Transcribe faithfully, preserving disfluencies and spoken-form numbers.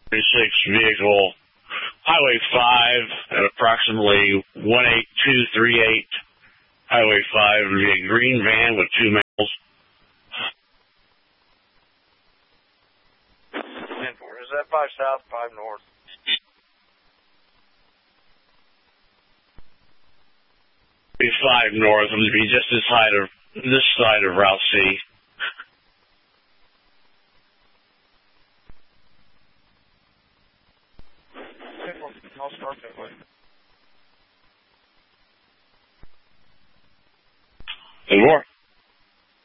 thirty-six vehicle, Highway five at approximately one eight two three eight. Highway five would be a green van with two males. Is that five south, five north? Be five north, and be just this side of this side of Route C. I'll start that way.